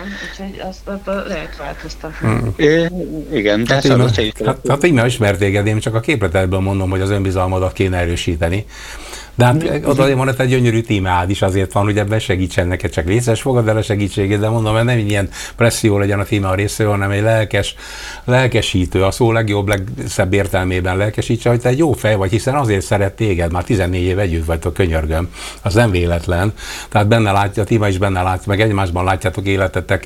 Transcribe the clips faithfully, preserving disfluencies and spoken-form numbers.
úgyhogy azt, azt lehet változtatni. Mm. É, igen, de hát hát, én, hát, hát én ismert téged, én csak a képletekből mondom, hogy az önbizalmadat kéne erősíteni. De hát oda van egy gyönyörű tímád is, azért van, hogy ebben segítsen neked, csak részes fogad el a segítségét, de mondom, mert nem ilyen presszió legyen a tíma részéről, hanem egy lelkes, lelkesítő, a szó legjobb, legszebb értelmében lelkesítse, hogy te egy jó fej vagy, hiszen azért szeret téged, már tizennégy év együtt vagytok, könyörgöm, az nem véletlen. Tehát benne látja, a tíma is benne látja, meg egymásban látjátok életetek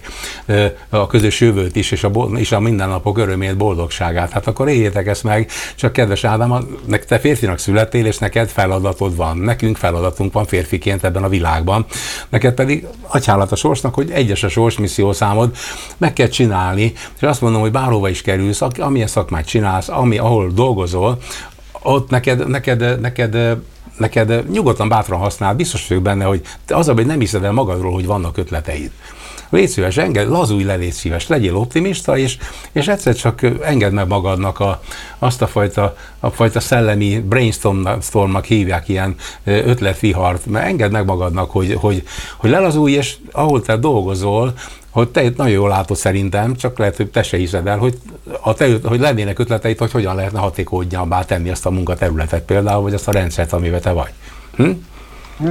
a közös jövőt is, és a, és a mindennapok örömét, boldogságát. Hát akkor éljétek ezt meg, csak kedves Ádám, te férfinak születtél, és neked feladatod van. Nekünk feladatunk van férfiként ebben a világban. Neked pedig atyálat a sorsnak, hogy egyes a sorsmissziószámod, meg kell csinálni, és azt mondom, hogy bárhova is kerülsz, amilyen szakmát csinálsz, ami, ahol dolgozol, ott neked, neked, neked, neked nyugodtan bátran használ, biztos vagyok benne, hogy az, hogy nem hiszed el magadról, hogy vannak ötleteid. Légy szíves, enged, lazulj le, légy szíves, legyél optimista, és, és egyszer csak engedd meg magadnak a, azt a fajta, a fajta szellemi brainstormnak hívják ilyen ötletvihart, mert engedd meg magadnak, hogy, hogy, hogy lelazulj, és ahol te dolgozol, hogy te nagyon jól látod szerintem, csak lehet, hogy te se hiszed el, hogy, a te, hogy lennének ötleteid, hogy hogyan lehetne hatékonyabbá tenni azt a munkaterületet például, vagy azt a rendszert, amiben te vagy. Hm? Hm.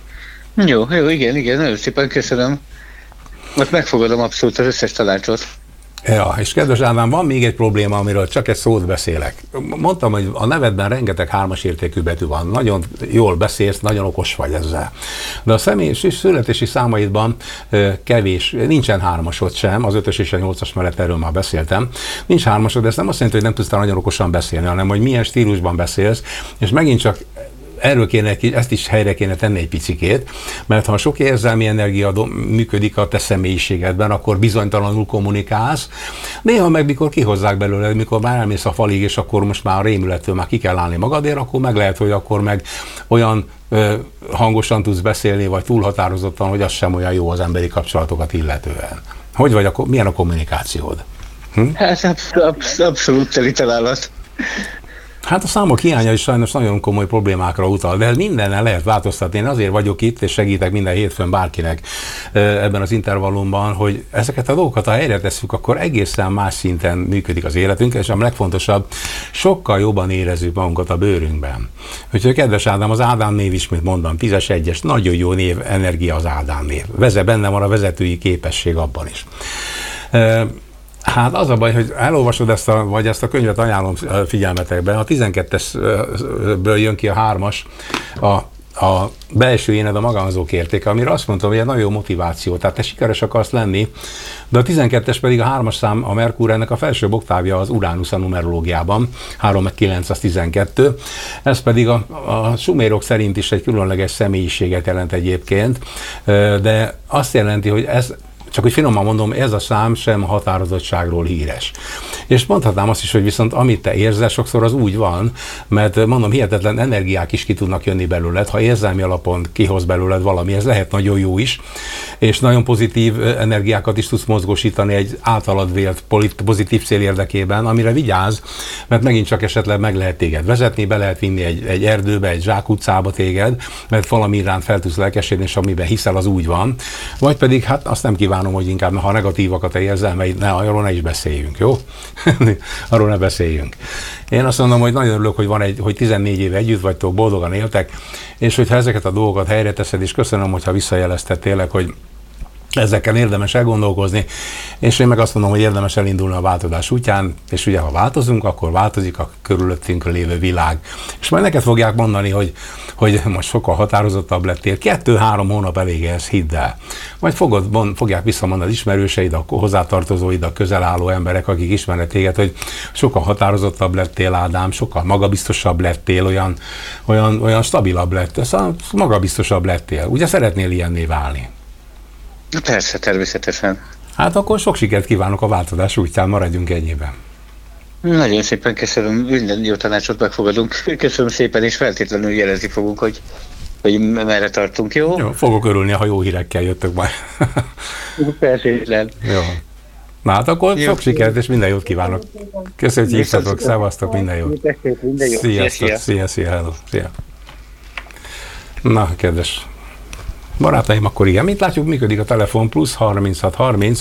Jó, jó, igen, igen, nagyon szépen köszönöm. Most megfogadom abszolút az összes tanácsot. Ja, és kedves Ádám, van még egy probléma, amiről csak egy szót beszélek. Mondtam, hogy a nevedben rengeteg hármas értékű betű van. Nagyon jól beszélsz, nagyon okos vagy ezzel. De a személy születési számaidban kevés, nincsen hármasod sem, az ötös és a nyolcas mellett erről már beszéltem. Nincs hármasod, de ez nem azt jelenti, hogy nem tudsz nagyon okosan beszélni, hanem hogy milyen stílusban beszélsz, és megint csak erről kéne, ezt is helyre kéne tenni egy picikét, mert ha sok érzelmi energia működik a te személyiségedben, akkor bizonytalanul kommunikálsz. Néha meg, mikor kihozzák belőle, mikor már elmész a falig, és akkor most már a rémülettől már ki kell állni magadért, akkor meg lehet, hogy akkor meg olyan ö, hangosan tudsz beszélni, vagy túl határozottan, hogy az sem olyan jó az emberi kapcsolatokat illetően. Hogy vagy, a, milyen a kommunikációd? Hm? Hát absz- absz- abszolút teli találat. Hát a számok hiánya is sajnos nagyon komoly problémákra utal, de mindennel lehet változtatni. Én azért vagyok itt, és segítek minden hétfőn bárkinek ebben az intervallumban, hogy ezeket a dolgokat, ha helyre tesszük, akkor egészen más szinten működik az életünk, és a legfontosabb, sokkal jobban érezzük magunkat a bőrünkben. Úgyhogy kedves Ádám, az Ádám név ismét mondom, tízes egyes, nagyon jó név, energia az Ádám név. Veze, benne van a vezetői képesség abban is. Hát az a baj, hogy elolvasod ezt a, vagy ezt a könyvet ajánlom figyelmetekben, a tizenkettesből jön ki a hármas, a, a belső éned, a magamazók értéke, amire azt mondtam, hogy egy nagyon jó motiváció, tehát te sikeres akarsz lenni, de a tizenkettes pedig a hármas szám, a Merkur, ennek a felsőbb oktávja az Uránusz a numerológiában, három meg kilenc az tizenkettő, ez pedig a, a sumérok szerint is egy különleges személyiséget jelent egyébként, de azt jelenti, hogy ez, csak hogy finoman mondom, ez a szám sem határozottságról híres. És mondhatnám azt is, hogy viszont amit te érzel, sokszor az úgy van, mert mondom, hihetetlen energiák is ki tudnak jönni belőled, ha érzelmi alapon kihoz belőled valami, ez lehet nagyon jó is, és nagyon pozitív energiákat is tudsz mozgósítani egy általad vélt pozitív cél érdekében, amire vigyázz, mert megint csak esetleg meg lehet téged vezetni, be lehet vinni egy, egy erdőbe, egy zsákutcába téged, mert valami iránt fel tudsz lelkesedni, és amiben hiszel, az úgy van. Vagy pedig, hát azt nem kívánom, hogy inkább, ha negatívak a te érzelmeid, ne, arról ne is beszéljünk, jó? Arról ne beszéljünk. Én azt mondom, hogy nagyon örülök, hogy van egy, hogy tizennégy éve együtt vagytok, boldogan éltek, és hogyha ezeket a dolgokat helyre teszed, és köszönöm, hogyha visszajelezted tényleg, hogy ezekkel érdemes elgondolkozni, és én meg azt mondom, hogy érdemes elindulni a változás útján, és ugye ha változunk, akkor változik a körülöttünk lévő világ. És majd neked fogják mondani, hogy, hogy most sokkal határozottabb lettél, kettő-három hónap elég ez, hidd el. Majd fogod, fogják visszamondani az ismerőseid, a hozzátartozóid, a közel álló emberek, akik ismernek téged, hogy sokkal határozottabb lettél, Ádám, sokkal magabiztosabb lettél, olyan, olyan, olyan stabilabb lettél, szóval magabiztosabb lettél. Ugye szeretnél ilyenné válni? Persze, természetesen. Hát akkor sok sikert kívánok a változás útján, maradjunk ennyiben. Nagyon szépen köszönöm, minden jó tanácsot megfogadunk. Köszönöm szépen, és feltétlenül jelezni fogunk, hogy, hogy merre tartunk, jó? Jó, fogok örülni, ha jó hírekkel jöttök majd. Feltétlen. Jó. Na hát akkor jó, sok sikert, és minden jót kívánok. Köszönjük, hogy hívtatok, szevasztok, minden jót. Sziasztok, szia, szia, hello, szia. Na, kedves barátaim, akkor igen, mint látjuk, működik a telefon, plusz harminchat harminc